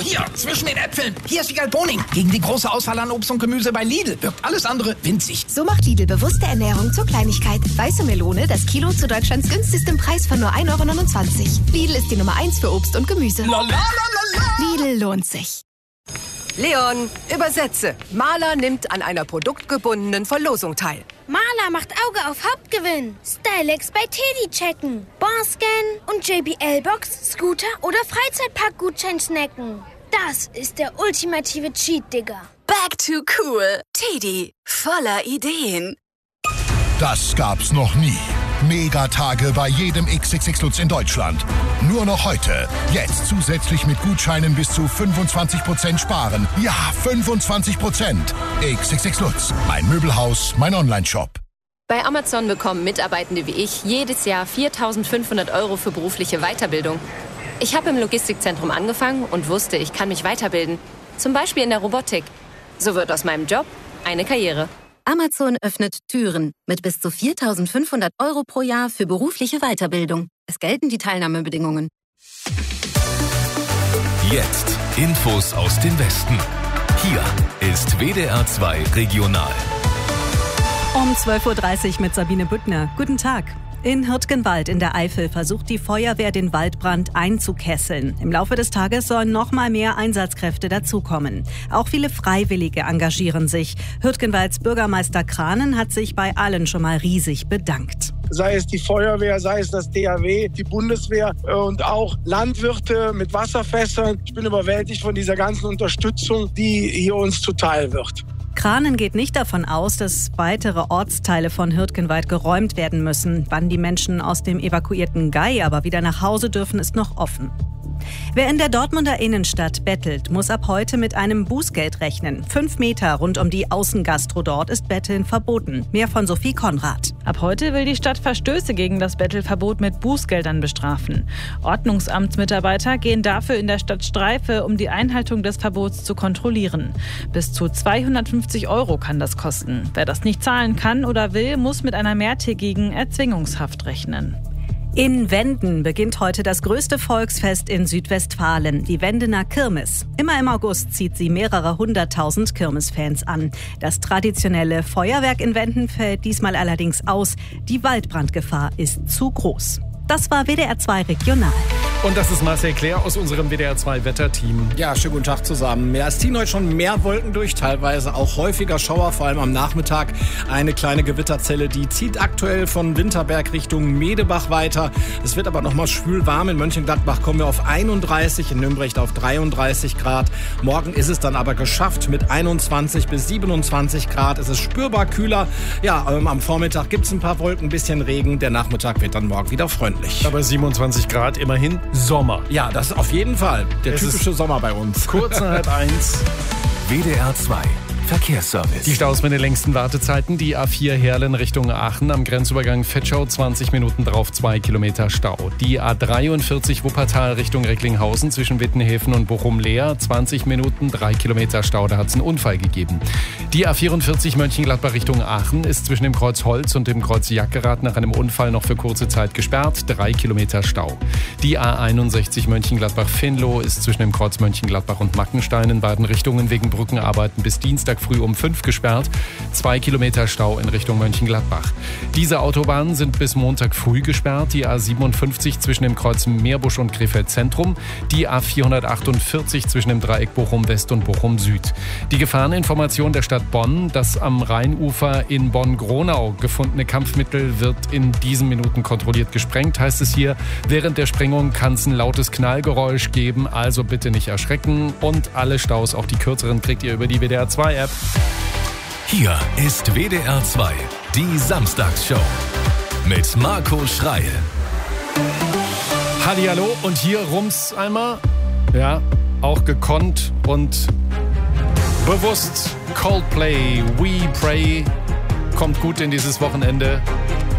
So, hier, zwischen den Äpfeln. Hier ist die Galboning. Gegen die große Auswahl an Obst und Gemüse bei Lidl wirkt alles andere winzig. So macht Lidl bewusste Ernährung zur Kleinigkeit. Weiße Melone, das Kilo zu Deutschlands günstigstem Preis von nur 1,29 €. Lidl ist die Nummer 1 für Obst und Gemüse. Lidl lohnt sich. Leon, übersetze. Maler nimmt an einer produktgebundenen Verlosung teil. Maler macht Auge auf Hauptgewinn. Stylex bei Teddy checken. Barscan und JBL-Box, Scooter oder Freizeitpark-Gutschein snacken. Das ist der ultimative Cheat, Digga. Back to cool. Teddy, voller Ideen. Das gab's noch nie. Megatage bei jedem XXX Lutz in Deutschland. Nur noch heute. Jetzt zusätzlich mit Gutscheinen bis zu 25% sparen. Ja, 25%. XXX Lutz. Mein Möbelhaus, mein Onlineshop. Bei Amazon bekommen Mitarbeitende wie ich jedes Jahr 4.500 € für berufliche Weiterbildung. Ich habe im Logistikzentrum angefangen und wusste, ich kann mich weiterbilden. Zum Beispiel in der Robotik. So wird aus meinem Job eine Karriere. Amazon öffnet Türen mit bis zu 4.500 € pro Jahr für berufliche Weiterbildung. Es gelten die Teilnahmebedingungen. Jetzt Infos aus dem Westen. Hier ist WDR 2 Regional. Um 12:30 Uhr mit Sabine Büttner. Guten Tag. In Hürtgenwald in der Eifel versucht die Feuerwehr, den Waldbrand einzukesseln. Im Laufe des Tages sollen noch mal mehr Einsatzkräfte dazukommen. Auch viele Freiwillige engagieren sich. Hürtgenwalds Bürgermeister Kranen hat sich bei allen schon mal riesig bedankt. Sei es die Feuerwehr, sei es das THW, die Bundeswehr und auch Landwirte mit Wasserfässern. Ich bin überwältigt von dieser ganzen Unterstützung, die hier uns zuteil wird. Kranen geht nicht davon aus, dass weitere Ortsteile von Hürtgenwald geräumt werden müssen. Wann die Menschen aus dem evakuierten Gay aber wieder nach Hause dürfen, ist noch offen. Wer in der Dortmunder Innenstadt bettelt, muss ab heute mit einem Bußgeld rechnen. 5 Meter rund um die Außengastro dort ist Betteln verboten. Mehr von Sophie Konrad. Ab heute will die Stadt Verstöße gegen das Bettelverbot mit Bußgeldern bestrafen. Ordnungsamtsmitarbeiter gehen dafür in der Stadt Streife, um die Einhaltung des Verbots zu kontrollieren. Bis zu 250 € kann das kosten. Wer das nicht zahlen kann oder will, muss mit einer mehrtägigen Erzwingungshaft rechnen. In Wenden beginnt heute das größte Volksfest in Südwestfalen, die Wendener Kirmes. Immer im August zieht sie mehrere 100.000 Kirmesfans an. Das traditionelle Feuerwerk in Wenden fällt diesmal allerdings aus. Die Waldbrandgefahr ist zu groß. Das war WDR 2 Regional. Und das ist Marcel Claire aus unserem WDR 2 Wetterteam. Ja, schönen guten Tag zusammen. Ja, es ziehen heute schon mehr Wolken durch, teilweise auch häufiger Schauer, vor allem am Nachmittag. Eine kleine Gewitterzelle, die zieht aktuell von Winterberg Richtung Medebach weiter. Es wird aber nochmal schwül warm. In Mönchengladbach kommen wir auf 31, in Nürnberg auf 33 Grad. Morgen ist es dann aber geschafft mit 21 bis 27 Grad. Es ist spürbar kühler. Ja, am Vormittag gibt es ein paar Wolken, ein bisschen Regen. Der Nachmittag wird dann morgen wieder freundlich. Aber 27 Grad, immerhin Sommer. Ja, das ist auf jeden Fall der typische Sommer bei uns. Kurz nach 1. WDR 2 Verkehrsservice. Die Staus mit den längsten Wartezeiten. Die A4 Herlen Richtung Aachen am Grenzübergang Fetschau 20 Minuten drauf, 2 Kilometer Stau. Die A43 Wuppertal Richtung Recklinghausen zwischen Wittenhäfen und Bochum leer, 20 Minuten, 3 Kilometer Stau. Da hat es einen Unfall gegeben. Die A44 Mönchengladbach Richtung Aachen ist zwischen dem Kreuz Holz und dem Kreuz Jackerath nach einem Unfall noch für kurze Zeit gesperrt, 3 Kilometer Stau. Die A61 Mönchengladbach-Venlo ist zwischen dem Kreuz Mönchengladbach und Mackenstein in beiden Richtungen wegen Brückenarbeiten bis Dienstag früh um 5 gesperrt. 2 Kilometer Stau in Richtung Mönchengladbach. Diese Autobahnen sind bis Montag früh gesperrt. Die A57 zwischen dem Kreuz Meerbusch und Krefeld Zentrum. Die A448 zwischen dem Dreieck Bochum West und Bochum Süd. Die Gefahreninformation der Stadt Bonn. Das am Rheinufer in Bonn-Gronau gefundene Kampfmittel wird in diesen Minuten kontrolliert gesprengt, heißt es hier. Während der Sprengung kann es ein lautes Knallgeräusch geben, also bitte nicht erschrecken. Und alle Staus, auch die kürzeren, kriegt ihr über die WDR 2 App. Hier ist WDR 2, die Samstagsshow mit Marco Schreil. Hallihallo und hier Rums einmal. Ja, auch gekonnt und bewusst. Coldplay, We Pray, kommt gut in dieses Wochenende.